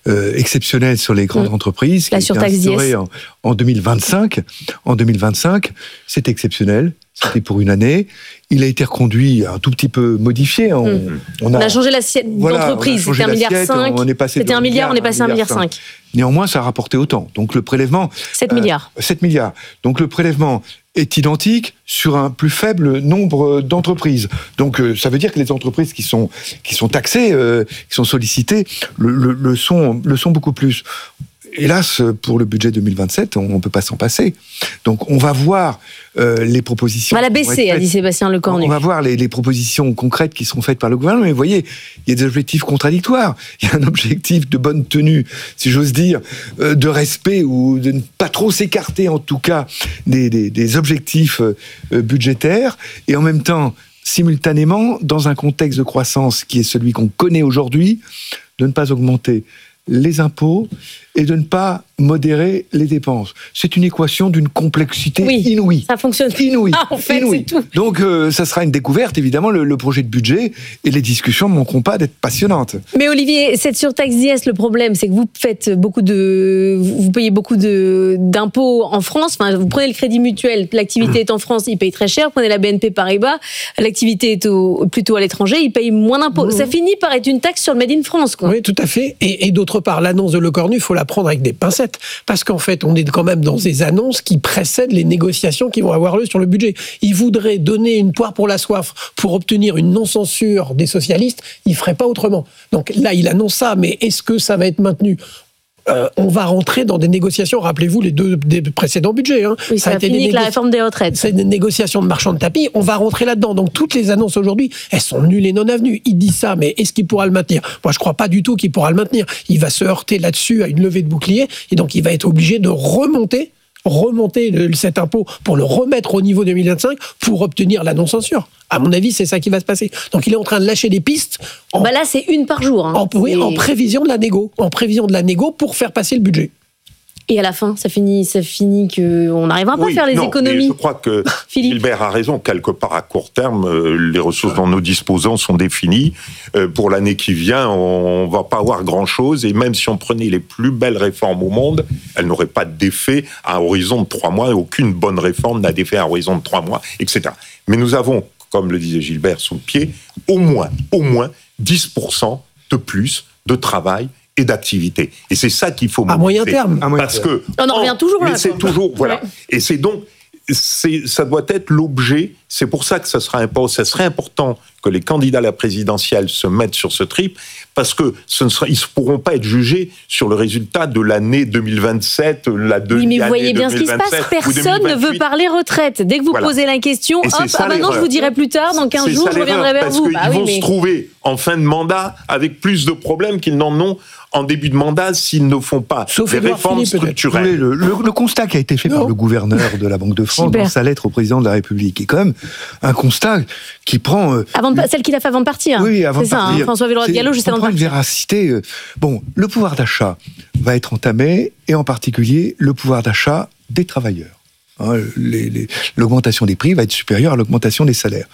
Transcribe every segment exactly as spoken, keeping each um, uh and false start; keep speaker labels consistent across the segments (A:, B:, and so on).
A: euh, exceptionnel sur les grandes mmh. entreprises,
B: la
A: qui a été instauré en, en deux mille vingt-cinq. En deux mille vingt-cinq, c'est exceptionnel. C'était pour une année. Il a été reconduit, un tout petit peu modifié. On,
B: mmh. on, a, on a changé l'assiette
A: voilà,
B: d'entreprise. C'était un milliard cinq.
A: On est passé
B: C'était un milliard, on est passé à un milliard cinq.
A: Néanmoins, ça a rapporté autant. Donc le prélèvement...
B: sept milliards.
A: Euh, sept milliards. Donc le prélèvement est identique sur un plus faible nombre d'entreprises. Donc euh, ça veut dire que les entreprises qui sont, qui sont taxées, euh, qui sont sollicitées, le, le, le, sont, le sont beaucoup plus. Hélas, pour le budget deux mille vingt-sept, on ne peut pas s'en passer. Donc, on va voir euh, les propositions...
B: On va la baisser, a dit Sébastien Lecornu.
A: On va voir les, les propositions concrètes qui seront faites par le gouvernement. Mais vous voyez, il y a des objectifs contradictoires. Il y a un objectif de bonne tenue, si j'ose dire, euh, de respect ou de ne pas trop s'écarter, en tout cas, des, des, des objectifs euh, budgétaires. Et en même temps, simultanément, dans un contexte de croissance qui est celui qu'on connaît aujourd'hui, de ne pas augmenter les impôts et de ne pas modérer les dépenses. C'est une équation d'une complexité
B: oui,
A: inouïe.
B: Ça fonctionne
A: inouïe.
B: Ah, en fait,
A: inouïe.
B: c'est tout.
A: Donc, euh, ça sera une découverte, évidemment, le, le projet de budget et les discussions ne manqueront pas d'être passionnantes.
B: Mais Olivier, cette surtaxe d'I S, le problème, c'est que vous faites beaucoup de, vous payez beaucoup de, d'impôts en France. Enfin, vous prenez le Crédit Mutuel, l'activité est en France, il paye très cher. Vous prenez la B N P Paribas, l'activité est au, plutôt à l'étranger, il paye moins d'impôts. Mmh. Ça finit par être une taxe sur le Made in France, quoi.
C: Oui, tout à fait. Et, et d'autre part, l'annonce de Lecornu, il faut la prendre avec des pincettes. Parce qu'en fait, on est quand même dans des annonces qui précèdent les négociations qui vont avoir lieu sur le budget. Il voudrait donner une poire pour la soif pour obtenir une non-censure des socialistes, il ne ferait pas autrement. Donc là, il annonce ça, mais est-ce que ça va être maintenu ? Euh, on va rentrer dans des négociations, rappelez-vous les deux des précédents budgets. Hein.
B: Oui, ça, ça a été fini avec négo- la réforme des retraites.
C: C'est des négociations de marchands de tapis, on va rentrer là-dedans. Donc toutes les annonces aujourd'hui, elles sont nulles et non avenues. Il dit ça, mais est-ce qu'il pourra le maintenir ? Moi, je ne crois pas du tout qu'il pourra le maintenir. Il va se heurter là-dessus à une levée de bouclier, et donc il va être obligé de remonter remonter le, cet impôt pour le remettre au niveau deux mille vingt-cinq pour obtenir la non-censure. À mon avis, c'est ça qui va se passer. Donc il est en train de lâcher des pistes. En,
B: bah là, c'est une par jour. Hein.
C: En, oui, en prévision de la négo. En prévision de la négo pour faire passer le budget.
B: Et à la fin, ça finit, ça finit qu'on n'arrivera pas
D: oui,
B: à faire les
D: non,
B: économies.
D: Mais je crois que Gilbert a raison. Quelque part, à court terme, euh, les ressources dont nous disposons sont définies. Euh, pour l'année qui vient, on ne va pas avoir grand-chose. Et même si on prenait les plus belles réformes au monde, elles n'auraient pas d'effet à horizon de trois mois. Aucune bonne réforme n'a d'effet à horizon de trois mois, et cetera. Mais nous avons, comme le disait Gilbert, sous le pied, au moins, au moins dix pour cent de plus de travail et d'activité. Et c'est ça qu'il faut
C: à moyen terme.
D: À moyen parce terme. que
B: on en revient toujours là.
D: Mais c'est toujours voilà. Ouais. Et c'est donc c'est ça doit être l'objet. C'est pour ça que ça sera important. Ça serait important que les candidats à la présidentielle se mettent sur ce trip, parce que ce ne sera, ils ne pourront pas être jugés sur le résultat de l'année deux mille vingt-sept, la deuxième
B: oui, mais vous voyez bien
D: deux mille vingt-sept,
B: ce qui se passe. Personne ne veut parler retraite. Dès que vous voilà. posez la question, hop, ah bah non, je vous dirai plus tard, dans quinze jours, je reviendrai vers
D: parce
B: vous.
D: Parce qu'ils
B: bah
D: vont
B: oui, mais...
D: se trouver en fin de mandat avec plus de problèmes qu'ils n'en ont en début de mandat s'ils ne font pas
C: Sauf
D: des réformes
C: Philippe,
D: structurelles.
A: Oui, le, le, le constat qui a été fait non. par le gouverneur de la Banque de France Super. dans sa lettre au président de la République est quand même un constat qui prend... Euh,
B: avant de, celle qu'il a fait avant de partir.
A: Oui, avant
B: c'est
A: de
B: ça,
A: partir.
B: Hein, François Villeroy-Gallo, juste avant de partir.
A: Une véracité. Euh, bon, le pouvoir d'achat va être entamé, et en particulier le pouvoir d'achat des travailleurs. Hein, les, les, l'augmentation des prix va être supérieure à l'augmentation des salaires.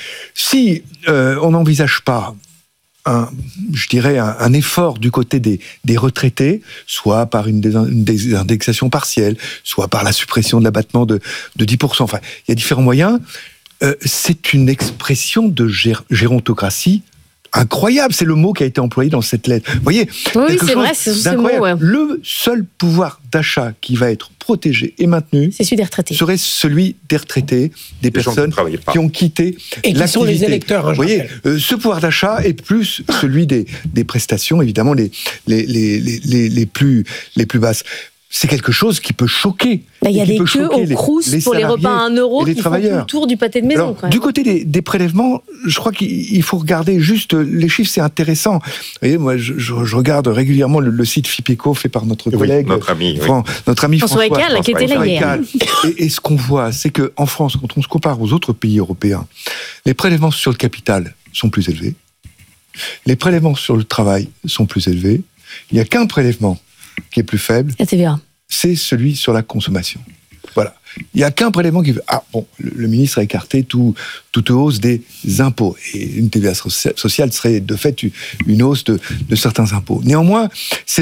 A: Si euh, on n'envisage pas Un, je dirais un, un effort du côté des, des retraités, soit par une, dés, une désindexation partielle, soit par la suppression de l'abattement de, de dix pour cent. Enfin, il y a différents moyens. Euh, c'est une expression de gér, gérontocratie incroyable. C'est le mot qui a été employé dans cette lettre. Vous voyez,
B: oui, c'est vrai, c'est ce mot. Ouais.
A: Le seul pouvoir d'achat qui va être protégé et maintenu,
B: c'est celui des retraités.
A: Serait celui des retraités, des, des personnes qui, qui ont quitté
C: et qui sont les électeurs. Hein,
A: vous voyez, euh, ce pouvoir d'achat est plus celui des, des prestations, évidemment les les les les les plus les plus basses. C'est quelque chose qui peut choquer.
B: Bah, il y a des queues au Crous les, les pour les repas à un euro qui font tout le tour du pâté de maison.
A: Alors,
B: quand même.
A: Du côté des, des prélèvements, je crois qu'il faut regarder juste les chiffres, c'est intéressant. Vous voyez, moi, je, je, je regarde régulièrement le, le site FIPECO fait par notre oui, collègue,
D: notre ami,
A: Fran,
D: oui.
A: notre ami
B: François
A: François
B: Ecal, qui était là hier.
A: Et, et ce qu'on voit, c'est qu'en France, quand on se compare aux autres pays européens, les prélèvements sur le capital sont plus élevés, les prélèvements sur le travail sont plus élevés. Il n'y a qu'un prélèvement qui est plus faible.
B: La T V A.
A: C'est celui sur la consommation. Voilà. Il n'y a qu'un prélèvement qui veut... Ah, bon, le, le ministre a écarté tout, toute hausse des impôts. Et une T V A sociale serait de fait une hausse de, de certains impôts. Néanmoins, c'est